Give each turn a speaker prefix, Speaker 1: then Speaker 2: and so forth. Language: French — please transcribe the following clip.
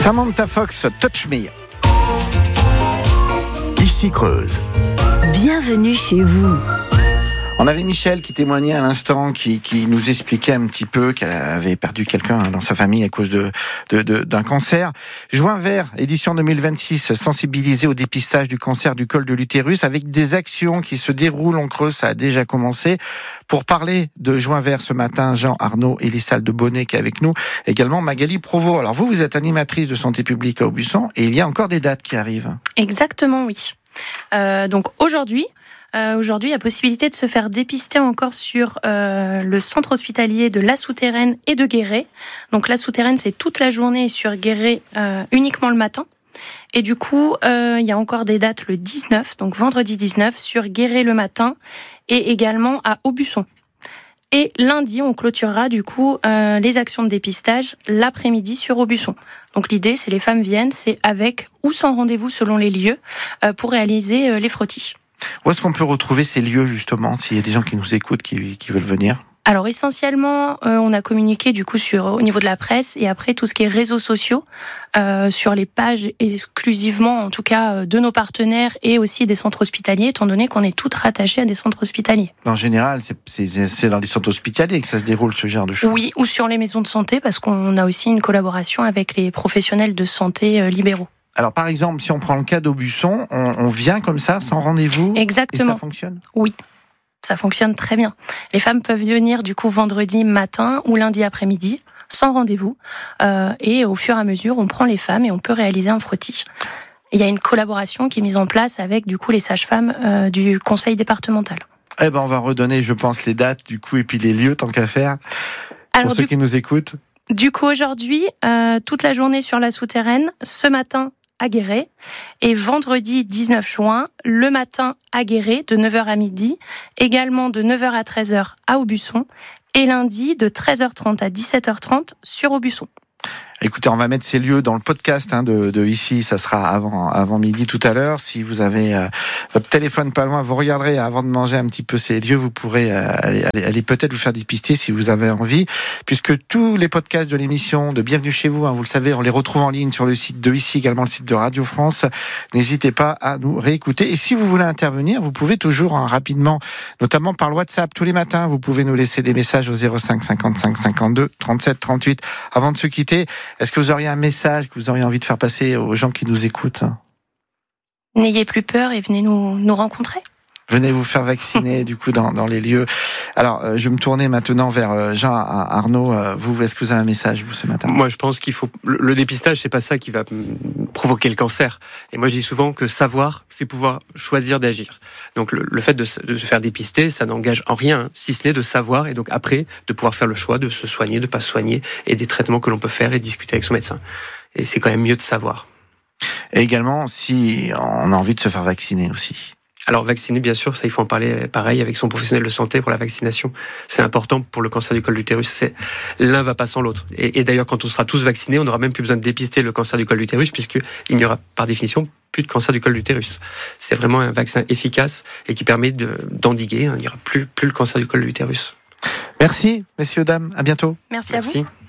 Speaker 1: Samantha Fox, Touch Me.
Speaker 2: Ici Creuse.
Speaker 3: Bienvenue chez vous.
Speaker 1: On avait Michel qui témoignait à l'instant, qui nous expliquait un petit peu qu'elle avait perdu quelqu'un dans sa famille à cause d'un cancer. Juin Vert, édition 2026, sensibiliser au dépistage du cancer du col de l'utérus avec des actions qui se déroulent en Creuse. Ça a déjà commencé. Pour parler de Juin Vert ce matin, Jean Arnaud et Lissal de Bonnet qui est avec nous. Également Magali Provost. Alors vous êtes animatrice de santé publique à Aubusson et il y a encore des dates qui arrivent.
Speaker 4: Exactement, oui. Donc aujourd'hui, il y a possibilité de se faire dépister encore sur le centre hospitalier de La Souterraine et de Guéret. Donc La Souterraine, c'est toute la journée et sur Guéret uniquement le matin. Et du coup, il y a encore des dates le 19, donc vendredi 19, sur Guéret le matin et également à Aubusson. Et lundi, on clôturera du coup les actions de dépistage l'après-midi sur Aubusson. Donc l'idée, c'est les femmes viennent, c'est avec ou sans rendez-vous selon les lieux, pour réaliser les frottis.
Speaker 1: Où est-ce qu'on peut retrouver ces lieux justement, s'il y a des gens qui nous écoutent, qui veulent venir ?
Speaker 4: Alors essentiellement, on a communiqué du coup au niveau de la presse et après tout ce qui est réseaux sociaux, sur les pages exclusivement en tout cas de nos partenaires et aussi des centres hospitaliers, étant donné qu'on est toutes rattachées à des centres hospitaliers.
Speaker 1: En général, c'est dans les centres hospitaliers que ça se déroule ce genre de choses.
Speaker 4: Oui, ou sur les maisons de santé parce qu'on a aussi une collaboration avec les professionnels de santé libéraux.
Speaker 1: Alors par exemple, si on prend le cas d'Aubusson, on vient comme ça sans rendez-vous.
Speaker 4: Exactement.
Speaker 1: Et ça fonctionne ?
Speaker 4: Oui. Ça fonctionne très bien. Les femmes peuvent venir du coup vendredi matin ou lundi après-midi, sans rendez-vous. Et au fur et à mesure, on prend les femmes et on peut réaliser un frottis. Il y a une collaboration qui est mise en place avec du coup les sages-femmes du conseil départemental.
Speaker 1: Eh ben, on va redonner, je pense, les dates du coup et puis les lieux tant qu'à faire.
Speaker 4: Alors,
Speaker 1: pour ceux qui nous écoutent.
Speaker 4: Du coup, aujourd'hui, toute la journée sur La Souterraine, ce matin à Guéret, et vendredi 19 juin, le matin à Guéret, de 9h à midi, également de 9h à 13h à Aubusson, et lundi de 13h30 à 17h30 sur Aubusson.
Speaker 1: Écoutez, on va mettre ces lieux dans le podcast de ici, ça sera avant midi tout à l'heure. Si vous avez votre téléphone pas loin, vous regarderez avant de manger un petit peu ces lieux, vous pourrez aller peut-être vous faire dépister si vous avez envie, puisque tous les podcasts de l'émission de Bienvenue chez vous, vous le savez, on les retrouve en ligne sur le site de ici, également le site de Radio France. N'hésitez pas à nous réécouter. Et si vous voulez intervenir, vous pouvez toujours rapidement, notamment par le WhatsApp, tous les matins, vous pouvez nous laisser des messages au 05 55 52 37 38. Avant de se quitter, est-ce que vous auriez un message que vous auriez envie de faire passer aux gens qui nous écoutent ?
Speaker 4: N'ayez plus peur et venez nous rencontrer.
Speaker 1: Venez vous faire vacciner du coup dans les lieux. Alors, je vais me tourner maintenant vers Jean Arnaud. Vous, est-ce que vous avez un message vous ce matin ?
Speaker 5: Moi, je pense qu'il faut le dépistage, c'est pas ça qui va provoquer le cancer. Et moi, je dis souvent que savoir, c'est pouvoir choisir d'agir. Donc, le fait de se faire dépister, ça n'engage en rien, si ce n'est de savoir et donc après de pouvoir faire le choix de se soigner, de pas se soigner et des traitements que l'on peut faire et discuter avec son médecin. Et c'est quand même mieux de savoir.
Speaker 1: Et également, si on a envie de se faire vacciner aussi.
Speaker 5: Alors vacciner, bien sûr, ça il faut en parler pareil avec son professionnel de santé pour la vaccination. C'est important pour le cancer du col de l'utérus. L'un va pas sans l'autre. Et d'ailleurs, quand on sera tous vaccinés, on n'aura même plus besoin de dépister le cancer du col de l'utérus puisqu'il n'y aura par définition plus de cancer du col de l'utérus. C'est vraiment un vaccin efficace et qui permet d'endiguer. Il n'y aura plus le cancer du col de l'utérus.
Speaker 1: Merci, messieurs, dames. À bientôt.
Speaker 4: Merci à vous.